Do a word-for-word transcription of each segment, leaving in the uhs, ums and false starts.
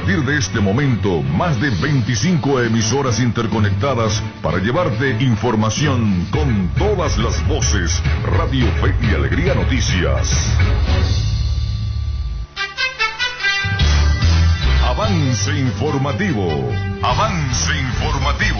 partir de este momento, más de veinticinco emisoras interconectadas para llevarte información con todas las voces. Radio Fe y Alegría Noticias. Avance informativo. Avance informativo.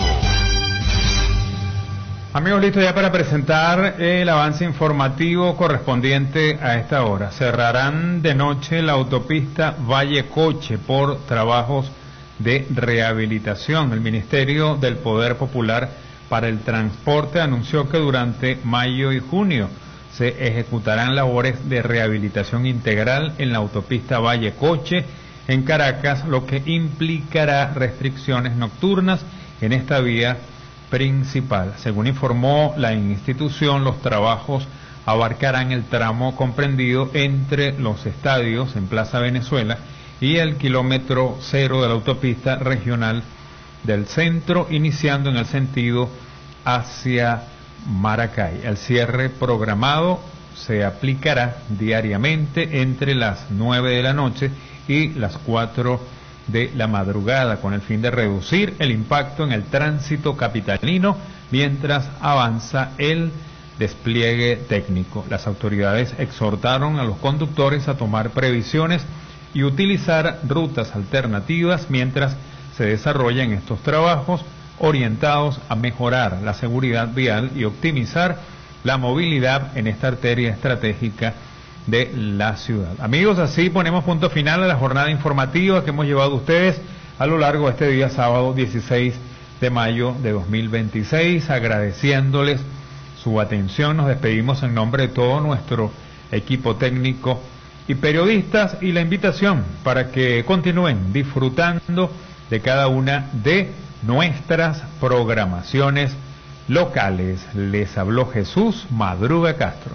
Amigos, listo ya para presentar el avance informativo correspondiente a esta hora. Cerrarán de noche la autopista Valle Coche por trabajos de rehabilitación. El Ministerio del Poder Popular para el Transporte anunció que durante mayo y junio se ejecutarán labores de rehabilitación integral en la autopista Valle Coche en Caracas, lo que implicará restricciones nocturnas en esta vía principal. Según informó la institución, los trabajos abarcarán el tramo comprendido entre los estadios en Plaza Venezuela y el kilómetro cero de la autopista regional del centro, iniciando en el sentido hacia Maracay. El cierre programado se aplicará diariamente entre las nueve de la noche y las cuatro de la madrugada, con el fin de reducir el impacto en el tránsito capitalino mientras avanza el despliegue técnico. Las autoridades exhortaron a los conductores a tomar previsiones y utilizar rutas alternativas mientras se desarrollan estos trabajos orientados a mejorar la seguridad vial y optimizar la movilidad en esta arteria estratégica de la ciudad. Amigos, así ponemos punto final a la jornada informativa que hemos llevado a ustedes a lo largo de este día sábado dieciséis de mayo de dos mil veintiséis, agradeciéndoles su atención. Nos despedimos en nombre de todo nuestro equipo técnico y periodistas, y la invitación para que continúen disfrutando de cada una de nuestras programaciones locales. Les habló Jesús Madruga Castro.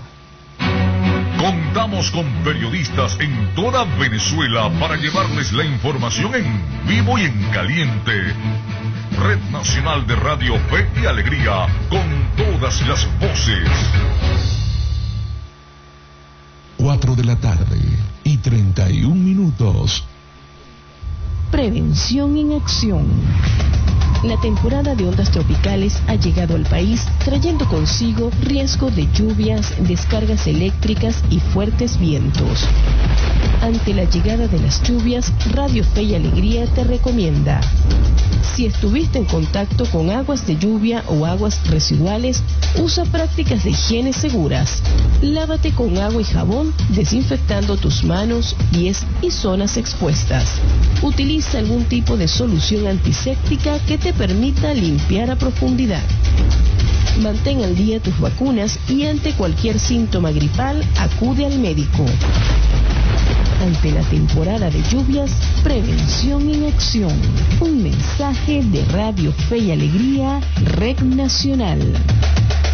Contamos con periodistas en toda Venezuela para llevarles la información en vivo y en caliente. Red Nacional de Radio Fe y Alegría, con todas las voces. Cuatro de la tarde y treinta y un minutos. Prevención en acción. La temporada de ondas tropicales ha llegado al país trayendo consigo riesgo de lluvias, descargas eléctricas y fuertes vientos. Ante la llegada de las lluvias, Radio Fe y Alegría te recomienda: si estuviste en contacto con aguas de lluvia o aguas residuales, usa prácticas de higiene seguras. Lávate con agua y jabón, desinfectando tus manos, pies y zonas expuestas. Utiliza algún tipo de solución antiséptica que te permita limpiar a profundidad. Mantén al día tus vacunas y ante cualquier síntoma gripal, acude al médico. Ante la temporada de lluvias, prevención en acción. Un mensaje de Radio Fe y Alegría, Red Nacional.